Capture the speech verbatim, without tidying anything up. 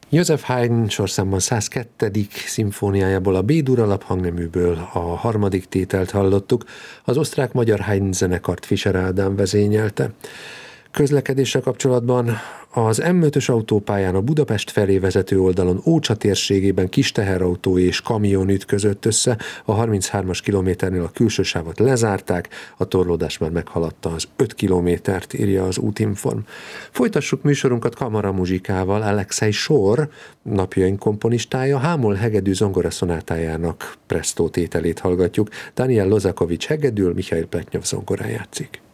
József Haydn sorszámban száz kettő. szimfóniájából, a B-dur alaphangneműből a harmadik tételt hallottuk, az osztrák-magyar Haydn zenekart Fischer Ádám vezényelte. Közlekedéssel kapcsolatban az M ötös autópályán a Budapest felé vezető oldalon Ócsa térségében kis teherautó és kamion ütközött össze, a harminchármas kilométernél a külső sávot lezárták, a torlódás már meghaladta az öt kilométert, írja az Útinform. Folytassuk műsorunkat kamaramuzsikával. Alexei Sor, napjaink komponistája, Hámol hegedű zongoraszonátájának Presto tételét hallgatjuk. Daniel Lozakovics hegedül, Michail Pletnyov zongorán játszik.